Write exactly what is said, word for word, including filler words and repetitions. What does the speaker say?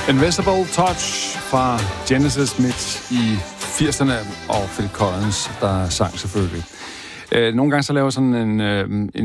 Invisible Touch fra Genesis midt i firserne, og Phil Collins, der sang selvfølgelig. Nogle gange så laver sådan en, en